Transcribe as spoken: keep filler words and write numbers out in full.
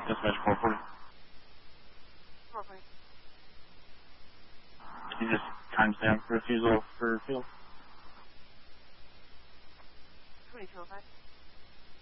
Dispatch four forty. four forty. Can you just timestamp refusal for field? twenty-two oh five.